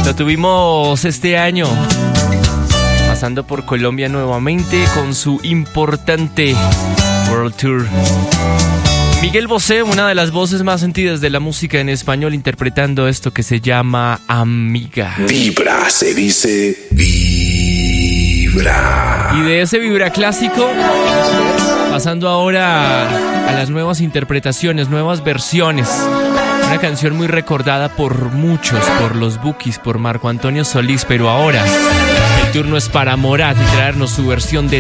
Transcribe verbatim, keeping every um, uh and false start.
Lo tuvimos este año, pasando por Colombia nuevamente con su importante World Tour. Miguel Bosé, una de las voces más sentidas de la música en español, interpretando esto que se llama Amiga. Vibra, se dice vibra. Y de ese vibra clásico, pasando ahora a las nuevas interpretaciones, nuevas versiones. Una canción muy recordada por muchos, por los Bukis, por Marco Antonio Solís, pero ahora el turno es para Morat y traernos su versión de